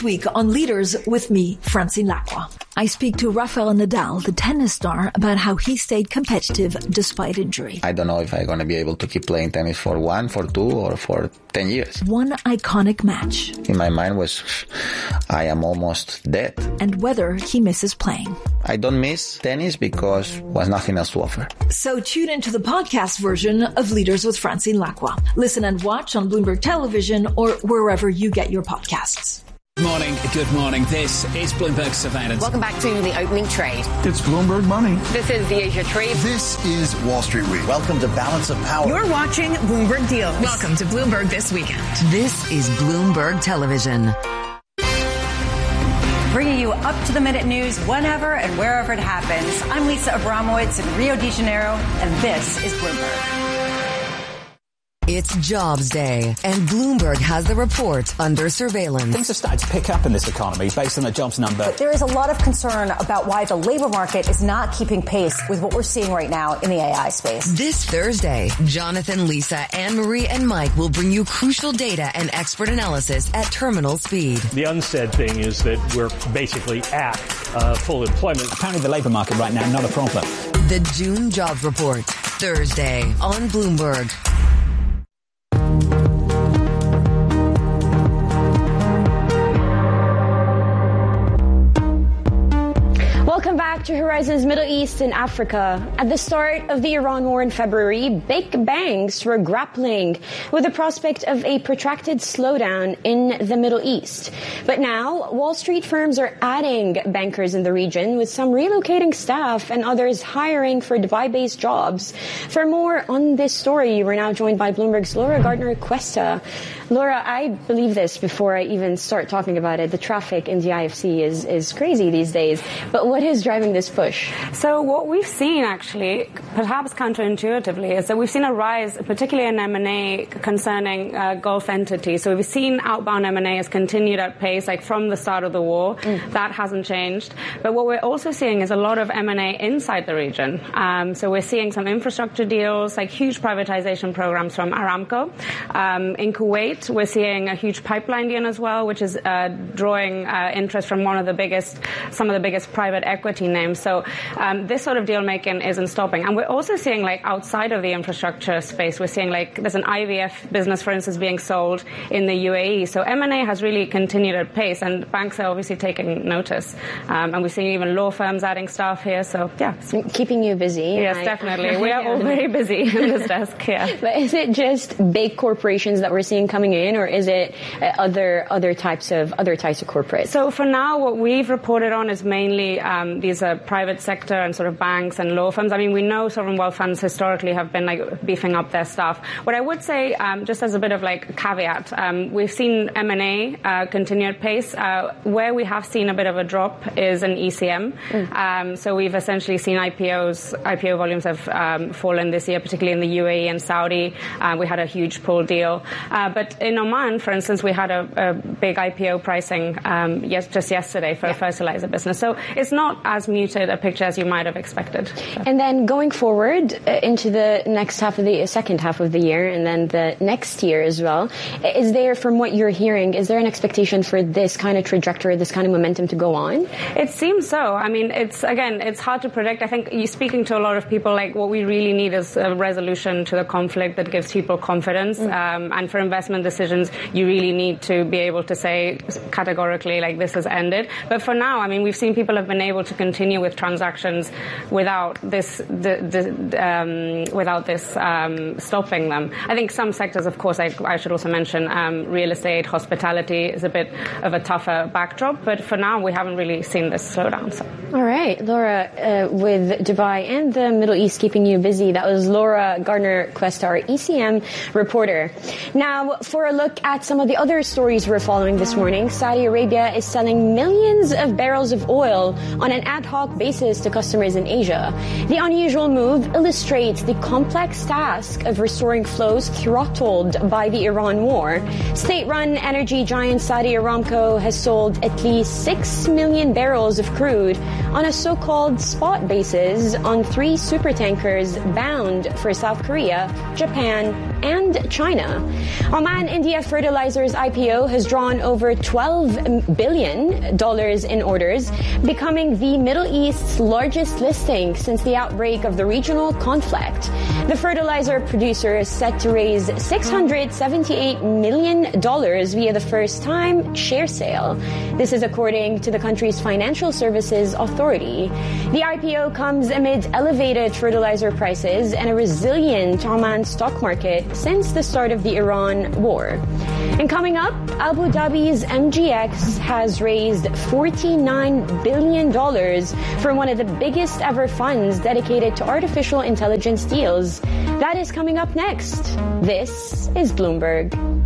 This week on Leaders with me, Francine Lacqua. I speak to Rafael Nadal, the tennis star, about how he stayed competitive despite injury. I don't know if I'm going to be able to keep playing tennis for 1, for 2, or for 10 years. One iconic match. In my mind was, I am almost dead. And whether he misses playing. I don't miss tennis because was nothing else to offer. So tune into the podcast version of Leaders with Francine Lacqua. Listen and watch on Bloomberg Television or wherever you get your podcasts. Good morning. This is Bloomberg Surveillance. Welcome back to the opening trade. It's Bloomberg Money. This is the Asia Trade. This is Wall Street Week. Welcome to Balance of Power. You're watching Bloomberg Deals. Welcome to Bloomberg This Weekend. This is Bloomberg Television. Bringing you up-to-the-minute news whenever and wherever it happens. I'm Lisa Abramowitz in Rio de Janeiro, and this is Bloomberg. It's Jobs Day, and Bloomberg has the report under surveillance. Things have started to pick up in this economy based on the jobs number. But there is a lot of concern about why the labor market is not keeping pace with what we're seeing right now in the AI space. This Thursday, Jonathan, Lisa, Anne-Marie, and Mike will bring you crucial data and expert analysis at terminal speed. The unsaid thing is that we're basically at full employment. Apparently the labor market right now, not a problem. The June Jobs Report, Thursday on Bloomberg. Welcome back to Horizons Middle East and Africa. At the start of the Iran war in February, big banks were grappling with the prospect of a protracted slowdown in the Middle East. But now, Wall Street firms are adding bankers in the region, with some relocating staff and others hiring for Dubai-based jobs. For more on this story, we're now joined by Bloomberg's Laura Gardner-Cuesta. Laura, I believe this before I even start talking about it. The traffic in the IFC is crazy these days. But what is driving this push? So what we've seen, actually, perhaps counterintuitively, is that we've seen a rise, particularly in M&A concerning Gulf entities. So we've seen outbound M&A has continued at pace, like from the start of the war. That hasn't changed. But what we're also seeing is a lot of M&A inside the region. So we're seeing some infrastructure deals, like huge privatization programs from Aramco. In Kuwait, we're seeing a huge pipeline deal as well, which is drawing interest from some of the biggest private equity names. So this sort of deal making isn't stopping. And we're also seeing, like, outside of the infrastructure space, we're seeing, like, there's an IVF business, for instance, being sold in the UAE. So M&A has really continued at pace, and banks are obviously taking notice. And we're seeing even law firms adding staff here. So, yeah. Keeping you busy. Yes, definitely. We are all very busy in this desk, yeah. But is it just big corporations that we're seeing coming in, or is it other types of corporates? So for now, what we've reported on is mainly these are private sector and sort of banks and law firms. I mean, we know sovereign wealth funds historically have been, like, beefing up their staff. What I would say, just as a bit of, like, caveat, we've seen M&A continue at pace. Where we have seen a bit of a drop is in ECM. So we've essentially seen IPO volumes have fallen this year, particularly in the UAE and Saudi. We had a huge pool deal. But in Oman, for instance, we had a big IPO pricing just yesterday for a fertilizer business. So it's not as muted a picture as you might have expected. And then going forward into the second half of the year, and then the next year as well, is there, from what you're hearing, is there an expectation for this kind of trajectory, this kind of momentum to go on? It seems so. I mean, it's hard to predict. I think you're speaking to a lot of people, like, what we really need is a resolution to the conflict that gives people confidence. And for investment decisions, you really need to be able to say categorically, like, this has ended. But for now, I mean, we've seen people have been able to continue with transactions without this stopping them. I think some sectors, of course, I should also mention, real estate, hospitality is a bit of a tougher backdrop. But for now, we haven't really seen this slowdown. So. All right, Laura, with Dubai and the Middle East keeping you busy, that was Laura Gardner-Cuesta, our ECM reporter. Now, for a look at some of the other stories we're following this morning, Saudi Arabia is selling millions of barrels of oil on an ad hoc basis to customers in Asia. The unusual move illustrates the complex task of restoring flows throttled by the Iran war. State-run energy giant Saudi Aramco has sold at least 6 million barrels of crude on a so-called spot basis on 3 supertankers bound for South Korea, Japan, and China. Oman India Fertilizers IPO has drawn over $12 billion in orders, becoming the Middle East's largest listing since the outbreak of the regional conflict. The fertilizer producer is set to raise $678 million via the first-time share sale. This is according to the country's Financial Services Authority. The IPO comes amid elevated fertilizer prices and a resilient Oman stock market since the start of the Iran war. And coming up, Abu Dhabi's MGX has raised $49 billion from one of the biggest ever funds dedicated to artificial intelligence deals. That is coming up next. This is Bloomberg.